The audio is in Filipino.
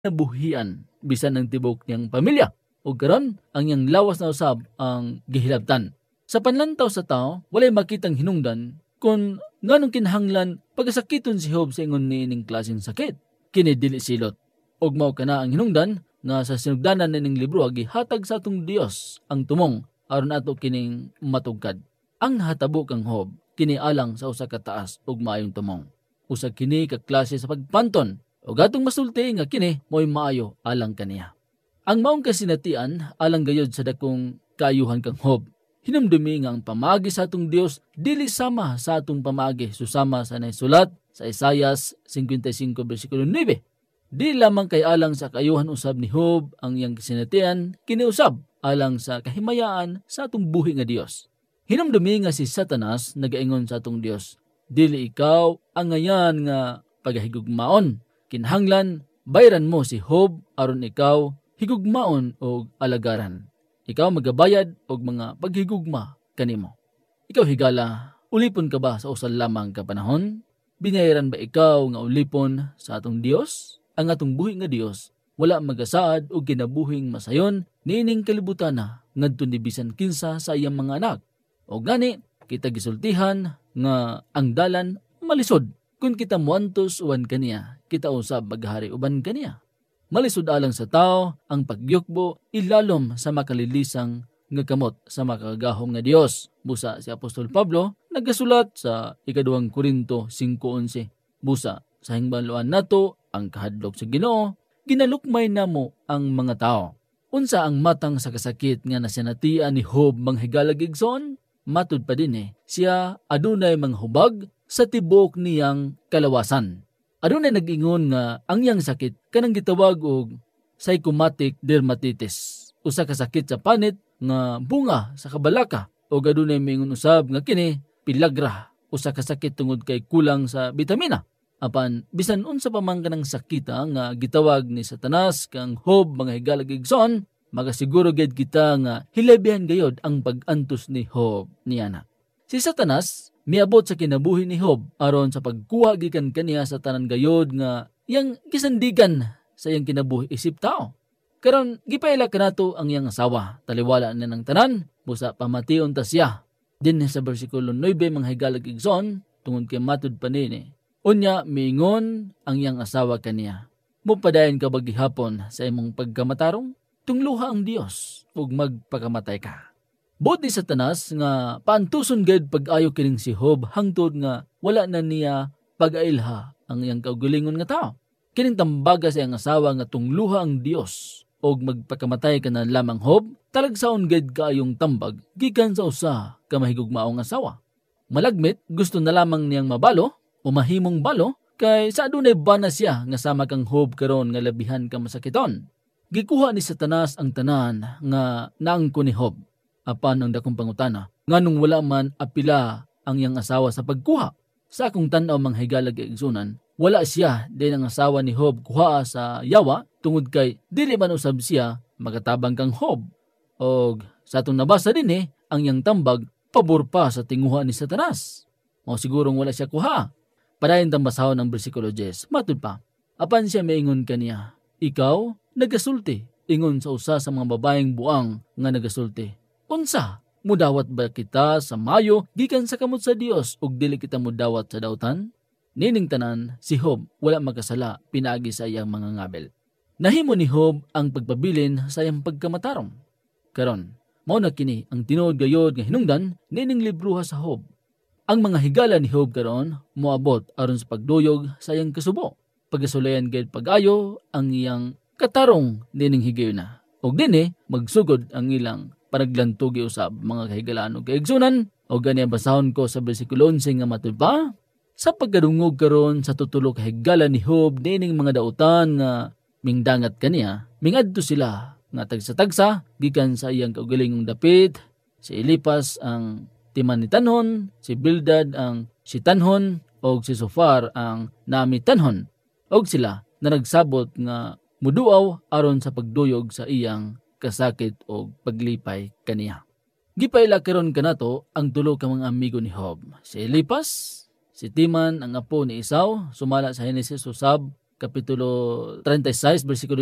nabuhian bisan ng tibok niyang pamilya. O karon ang iyang lawas na usab ang gihilabtan. Sa panlantaw sa tao, walay makitang hinungdan kung nganong kinahanglan pagasakiton si Job sa ingon niining klaseng sakit. Kini dili silot. Og mao kana ang hinungdan nga sa sinugdanan ning libro gihatag sa atong Dios ang tumong aron ato kining matugkad. Ang hatabo kang Job kini alang sa usa ka taas ug maayong tumong. Usa kini ka klase sa pagpanton ug atong masulti nga kini mo'y maayo alang kaniya. Ang maong kasinatian alang gayod sa dakong kaayuhan kang Job. Hinumdumi nga ang pamagi sa atong Dios dili sama sa atong pamagi susama sa naisulat sa Isaias 55 versikulo 9. Di lamang kay alang sa kaayuhan usab ni Job ang iyang kasinatian kiniusab alang sa kahimayaan sa atong buhi nga Dios. Hinumdumi nga si Satanas nagaingon sa atong Dios, dili ikaw ang ngayan nga pagahigugmaon. Kinahanglan bayran mo si Job aron ikaw higugmaon o alagaran. Ikaw magabayad og mga paghigugma kanimo. Ikaw higala, ulipon ka ba sa usa lamang ka panahon? Binayaran ba ikaw nga ulipon sa atong Dios? Ang atong buhi nga Dios wala magasaad og kinabuhing masayon niining kalibutan na ngadto ni bisan kinsa sa iyang mga anak. O gani kita gisultihan nga ang dalan malisod. Kung kita muantos uwan kaniya, kita usab maghari uban kaniya. Malisod alang sa tao ang pagyukbo ilalom sa makalilisang nga kamot sa makagahom nga Dios. Busa si Apostol Pablo nagasulat sa 2 Korinto 5:11. Busa sa hingbanloan nato ang kahadlok sa Ginoo, ginalukmay namo ang mga tao. Unsa ang matang sa kasakit nga nasinatian ni Job manghigalag igsoon? Matud pa din siya adunay manghubag sa tibok niyang kalawasan. Adunay nag-ingon nga ang iyang sakit kanang gitawag og psychomatic dermatitis, usa ka sakit sa panit nga bunga sa kabalaka, o adunay mingon usab nga kini pilagra, usa ka sakit tungod kay kulang sa bitamina. Apan bisan unsa pa man kanang sakita nga gitawag ni Satanas kang Job mga higalag igsoon, magasiguro gid kita nga hilabihan gayod ang pag-antos ni Job niana. Si Satanas miabot sa kinabuhi ni Job aron sa pagkuha gikan kaniya sa tanan gayod nga iyang gisandigan sa iyang kinabuhi isip tao. Karon gipaila kanato ang iyang asawa, taliwala na ng tanan, busa pamation ta siya. Dinhi sa bersikulo 9 manghigalag igsoon tungod kay matud panini. Unya miingon ang iyang asawa kaniya, mupadayon ka ba gihapon sa imong pagkamatarong? Tungluha ang Dios ug magpakamatay ka. Buti sa Satanas nga paantuson gid pag-ayo kining si Job hangtod nga wala na niya pag-ailha ang iyang kaugalingon nga tao. Kining tambaga sa iyang asawa nga tungluha ang Dios og magpakamatay ka na lamang Job, talagsaon gid kaayong tambag gikan sa usa ka mahigugmaong asawa. Malagmit gusto na lamang niyang mabalo o mahimong balo kay sa adunay bana siya nga sama kang Job karon nga labihan ka masakiton. Gikuha ni Satanas ang tanan nga naangko ni Job. Apan ang dakong pangutana, nganong wala man apila ang iyang asawa sa pagkuha. Sa akong tan-aw manghigalag igsunan, wala siya din ang asawa ni Job kuha sa yawa tungod kay dili man usab siya magatabang kang Job. Og sa atong nabasa din ang iyang tambag pabor pa sa tinguha ni Satanas. Mao sigurong wala siya kuha. Padayon tang basahon ang bersikulo 10. Matud pa, apan siya maingon kaniya, ikaw nagasulti, ingon sa usa sa mga babaeng buang nga nagasulti. Unsa, mudawat ba kita sa mayo gikan sa kamot sa Dios ug dili kita mudawat sa dautan? Nining tanan, si Job wala magkasala pinaagi sa iyang mga ngabel. Nahimo ni Job ang pagpabilin sa iyang pagkamatarong. Karon, mao na kini ang tinuod gayod nga hinungdan nining libro sa Job. Ang mga higala ni Job karon moabot aron sa pagduyog sa iyang kasubo. Pagasulayan gayud pag-ayo ang iyang katarong nining higayuna. Og dinhi magsugod ang ilang panaglantugi usab mga kahigalaan ug kaigsunan. O gani basahon ko sa bersikulo 11 nga matud pa, sa pagkadungog karon sa tutulo ka higala ni Job nining mga dautan nga mingdangat kaniya, mingadto sila nga tagsa-tagsa gikan sa iyang kaugalingong dapit, si Elipas ang timanitanhon, si Bildad ang sitanhon, og si Sofar ang namitanhon. Og sila na nagsabot nga muduaw aron sa pagduyog sa iyang kasakit o paglipay kaniya. Gipaila karon kanato ang tulo ka mga amigo ni Job. Si Elipas, si Timan ang apo ni Esau, sumala sa Henesis usab Kapitulo 36, versikulo